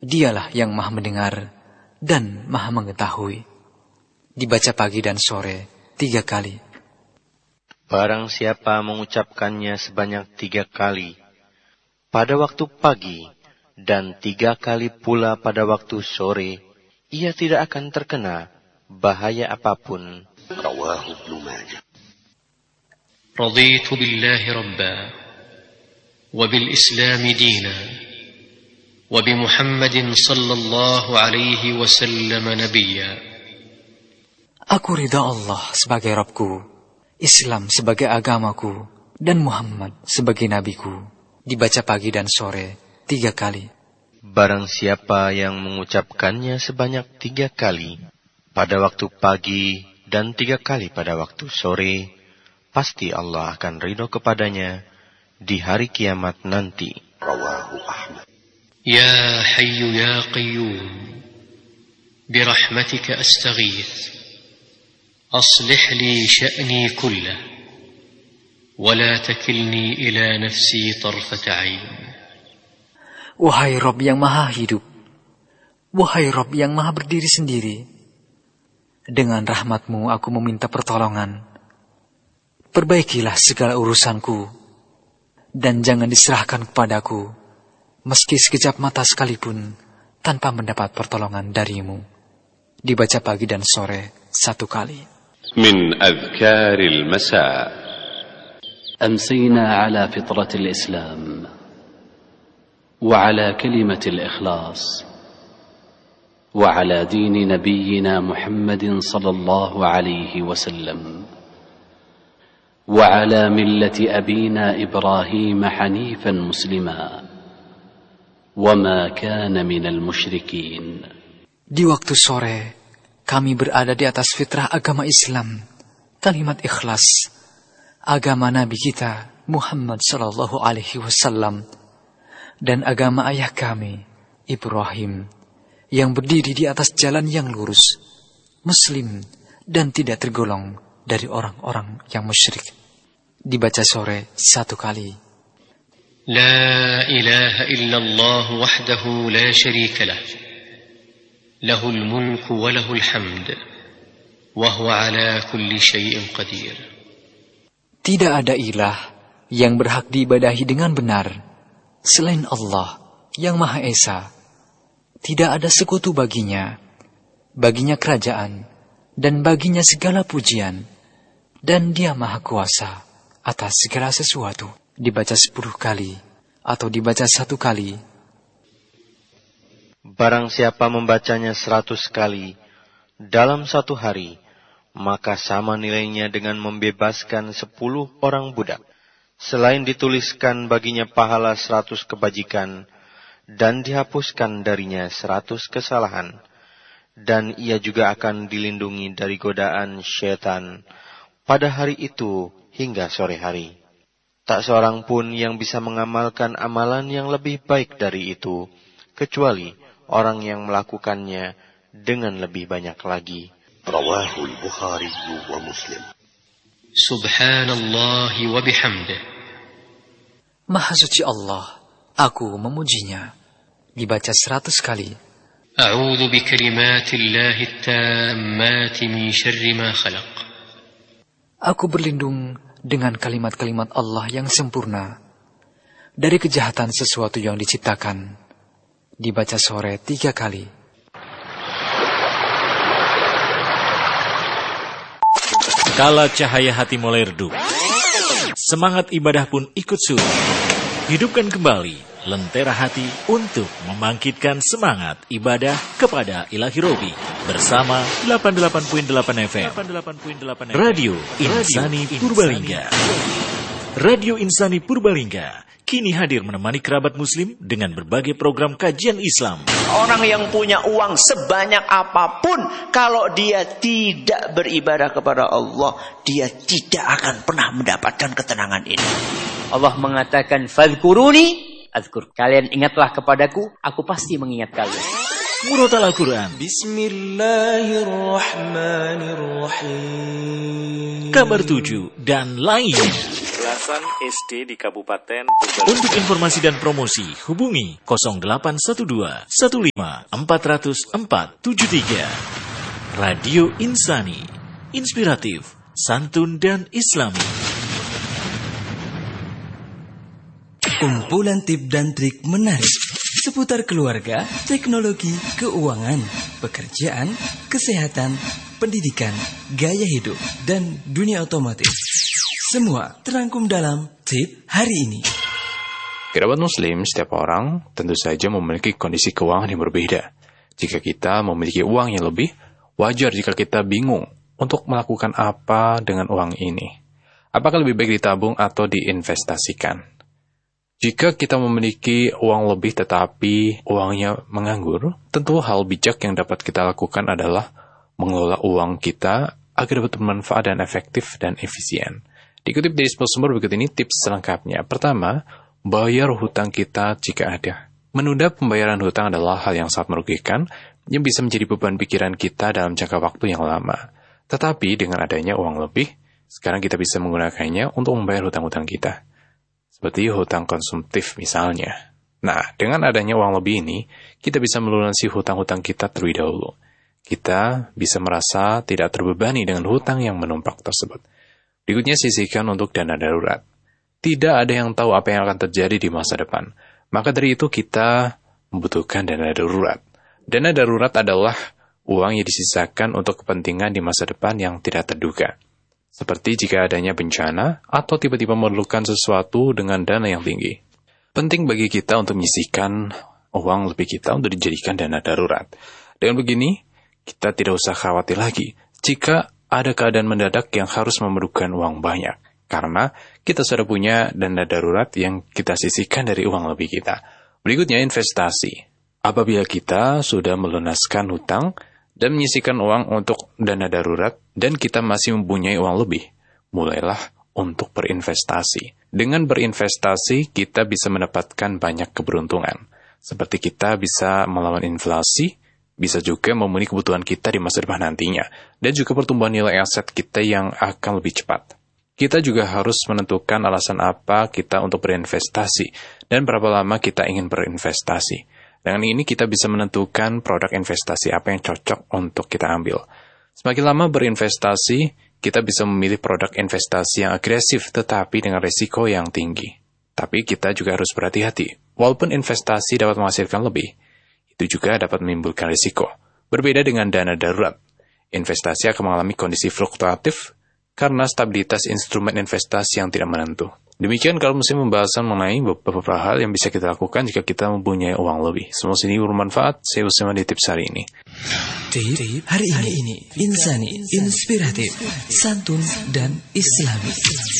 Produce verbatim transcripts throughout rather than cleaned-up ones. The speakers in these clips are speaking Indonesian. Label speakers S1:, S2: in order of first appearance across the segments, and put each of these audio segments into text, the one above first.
S1: Dialah yang maha mendengar dan maha mengetahui. Dibaca pagi dan sore tiga kali.
S2: Barang siapa mengucapkannya sebanyak tiga kali pada waktu pagi dan tiga kali pula pada waktu sore, ia tidak akan terkena bahaya apapun. Rawahu Ibnu Majah.
S3: Raditu billahi rabba wa bil Islam dina wa bi Muhammadin sallallahu alaihi wasallam nabiyya.
S1: Aku ridha Allah sebagai Rabbku, Islam sebagai agamaku, dan Muhammad sebagai nabiku. Dibaca pagi dan sore tiga kali.
S2: Barang siapa yang mengucapkannya sebanyak tiga kali pada waktu pagi dan tiga kali pada waktu sore, pasti Allah akan ridho kepadanya di hari kiamat nanti. Rawahu Ahmad.
S3: Ya Hayyu Ya Qayyum, birahmatika astaghith, aslih li sya'ni kullah, wa la takilni ila nafsi tarfata 'ain.
S1: Wahai Rabb yang maha hidup, wahai Rabb yang maha berdiri sendiri, dengan rahmat-Mu aku meminta pertolongan. Perbaikilah segala urusanku, dan jangan diserahkan kepadaku, meski sekejap mata sekalipun, tanpa mendapat pertolongan dari-Mu. Dibaca pagi dan sore satu kali.
S4: Min adhkaril masa.
S5: Amsina ala fitratil Islam, wa ala kalimatil ikhlas, wa ala dini nabiyyina Muhammadin sallallahu alaihi wasallam, wa ala millati abina Ibrahim hanifan muslima, wa ma kana minal musyrikin.
S1: Di waktu sore, kami berada di atas fitrah agama Islam, kalimat ikhlas, agama Nabi kita Muhammad sallallahu alaihi wasallam, dan agama ayah kami Ibrahim, yang berdiri di atas jalan yang lurus, muslim, dan tidak tergolong dari orang-orang yang musyrik. Dibaca sore satu kali.
S3: La ilaha illallah wahdahu la syarika lah, lahul mulku wa lahul hamd, wa huwa ala kulli syai'in qadir.
S1: Tidak ada ilah yang berhak diibadahi dengan benar selain Allah yang Maha Esa. Tidak ada sekutu baginya. Baginya kerajaan dan baginya segala pujian, dan Dia Maha Kuasa atas segala sesuatu. Dibaca sepuluh kali atau dibaca satu kali.
S2: Barang siapa membacanya seratus kali dalam satu hari, maka sama nilainya dengan membebaskan sepuluh orang budak. Selain dituliskan baginya pahala seratus kebajikan, dan dihapuskan darinya seratus kesalahan. Dan ia juga akan dilindungi dari godaan syaitan pada hari itu hingga sore hari. Tak seorang pun yang bisa mengamalkan amalan yang lebih baik dari itu, kecuali orang yang melakukannya dengan lebih banyak lagi.
S4: Rawahul Bukhari wa Muslim.
S3: Subhanallah wa bihamdih.
S1: Maha suci Allah, aku memujinya. Dibaca seratus kali.
S3: A'udzu bi kalimatillahi tammati min syarri ma khalaq.
S1: Aku berlindung dengan kalimat-kalimat Allah yang sempurna dari kejahatan sesuatu yang diciptakan. Dibaca sore tiga kali.
S6: Kala cahaya hati mulai redup, semangat ibadah pun ikut surut. Hidupkan kembali lentera hati untuk membangkitkan semangat ibadah kepada Ilahi Robi bersama delapan puluh delapan koma delapan F M Radio Insani Purbalingga. Radio Insani Purbalingga kini hadir menemani kerabat muslim dengan berbagai program kajian Islam.
S7: Orang yang punya uang sebanyak apapun, kalau dia tidak beribadah kepada Allah, dia tidak akan pernah mendapatkan ketenangan ini. Allah mengatakan, "Fadhkuruni azkur." Kalian ingatlah kepadaku, aku pasti mengingat kalian.
S6: Murotal Al-Quran.
S8: Bismillahirrahmanirrahim.
S6: Kabar tujuh dan lainnya. Belasan S D di Kabupaten Purbalingga. Untuk informasi dan promosi, hubungi nol delapan satu dua satu lima empat nol nol empat tujuh tiga. Radio Insani, inspiratif, santun dan islami.
S8: Kumpulan tip dan trik menarik seputar keluarga, teknologi, keuangan, pekerjaan, kesehatan, pendidikan, gaya hidup, dan dunia otomotif. Semua terangkum dalam tip hari ini.
S9: Kerabat muslim, setiap orang tentu saja memiliki kondisi keuangan yang berbeda. Jika kita memiliki uang yang lebih, wajar jika kita bingung untuk melakukan apa dengan uang ini. Apakah lebih baik ditabung atau diinvestasikan? Jika kita memiliki uang lebih tetapi uangnya menganggur, tentu hal bijak yang dapat kita lakukan adalah mengelola uang kita agar dapat bermanfaat dan efektif dan efisien. Dikutip dari sebuah sumber berikut ini tips selengkapnya. Pertama, bayar hutang kita jika ada. Menunda pembayaran hutang adalah hal yang sangat merugikan yang bisa menjadi beban pikiran kita dalam jangka waktu yang lama. Tetapi dengan adanya uang lebih, sekarang kita bisa menggunakannya untuk membayar hutang-hutang kita. Seperti hutang konsumtif misalnya. Nah, dengan adanya uang lebih ini, kita bisa melunasi hutang-hutang kita terlebih dahulu. Kita bisa merasa tidak terbebani dengan hutang yang menumpuk tersebut. Berikutnya, sisihkan untuk dana darurat. Tidak ada yang tahu apa yang akan terjadi di masa depan. Maka dari itu kita membutuhkan dana darurat. Dana darurat adalah uang yang disisakan untuk kepentingan di masa depan yang tidak terduga. Seperti jika adanya bencana atau tiba-tiba memerlukan sesuatu dengan dana yang tinggi. Penting bagi kita untuk menyisihkan uang lebih kita untuk dijadikan dana darurat. Dengan begini, kita tidak usah khawatir lagi jika ada keadaan mendadak yang harus memerlukan uang banyak. Karena kita sudah punya dana darurat yang kita sisihkan dari uang lebih kita. Berikutnya, investasi. Apabila kita sudah melunaskan hutang dan menyisihkan uang untuk dana darurat, dan kita masih mempunyai uang lebih, mulailah untuk berinvestasi. Dengan berinvestasi, kita bisa mendapatkan banyak keberuntungan. Seperti kita bisa melawan inflasi, bisa juga memenuhi kebutuhan kita di masa depan nantinya, dan juga pertumbuhan nilai aset kita yang akan lebih cepat. Kita juga harus menentukan alasan apa kita untuk berinvestasi, dan berapa lama kita ingin berinvestasi. Dengan ini kita bisa menentukan produk investasi apa yang cocok untuk kita ambil. Semakin lama berinvestasi, kita bisa memilih produk investasi yang agresif tetapi dengan risiko yang tinggi. Tapi kita juga harus berhati-hati. Walaupun investasi dapat menghasilkan lebih, itu juga dapat menimbulkan risiko. Berbeda dengan dana darurat, investasi akan mengalami kondisi fluktuatif karena stabilitas instrumen investasi yang tidak menentu. Demikian kalau muslim pembahasan mengenai beberapa hal yang bisa kita lakukan jika kita mempunyai uang lebih. Semoga ini bermanfaat. Saya Usman di tips hari ini.
S8: Tip hari ini, hari ini insani, inspiratif, santun dan islami.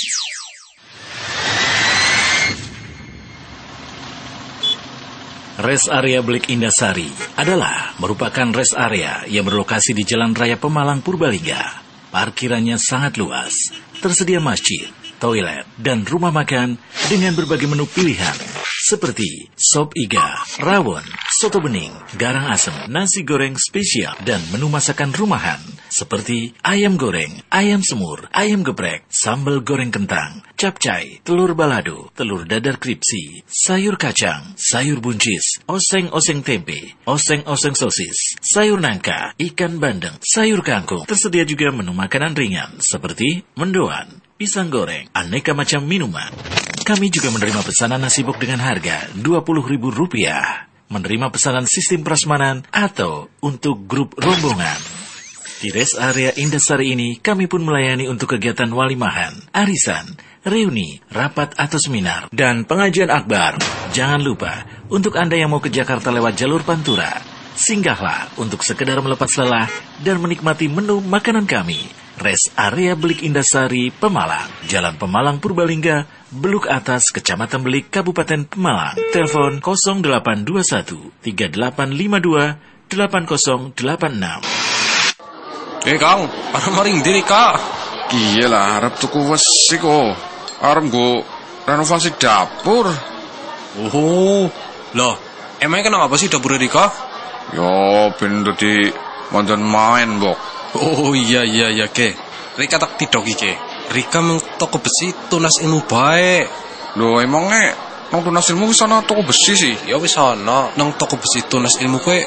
S6: Rest Area Blik Indasari adalah merupakan rest area yang berlokasi di Jalan Raya Pemalang, Purbalingga. Parkirannya sangat luas, tersedia masjid, toilet, dan rumah makan dengan berbagai menu pilihan seperti sop iga, rawon, soto bening, garang asem, nasi goreng spesial, dan menu masakan rumahan seperti ayam goreng, ayam semur, ayam geprek, sambal goreng kentang, capcay, telur balado, telur dadar kripsi, sayur kacang, sayur buncis, oseng-oseng tempe, oseng-oseng sosis, sayur nangka, ikan bandeng, sayur kangkung. Tersedia juga menu makanan ringan seperti mendoan, pisang goreng, aneka macam minuman. Kami juga menerima pesanan nasi bok dengan harga dua puluh ribu rupiah. Menerima pesanan sistem prasmanan atau untuk grup rombongan. Di rest area Indasari ini, kami pun melayani untuk kegiatan walimahan, arisan, reuni, rapat atau seminar, dan pengajian akbar. Jangan lupa, untuk Anda yang mau ke Jakarta lewat jalur Pantura, singgahlah untuk sekedar melepas lelah dan menikmati menu makanan kami. Rest Area Belik Indasari, Pemalang, Jalan Pemalang, Purbalingga, Beluk Atas, Kecamatan Belik, Kabupaten Pemalang. Telepon nol delapan dua satu tiga delapan lima dua delapan nol delapan enam.
S10: Eh Kang, arep maring diri Kak. Iya lah, arep tuku wesi kok. Arep go renovasi dapur. Oh, loh, emangnya kenapa sih dapur Rika? Yo, ben di mandan main, Bok. Oh iya iya iya ke. Rika tak tidok iki. Rika meng toko besi tunas ilmu baik. Lho emangnya nang tunas ilmu wis ana toko besi sih? Ya wis ana. Nang toko besi tunas ilmu kowe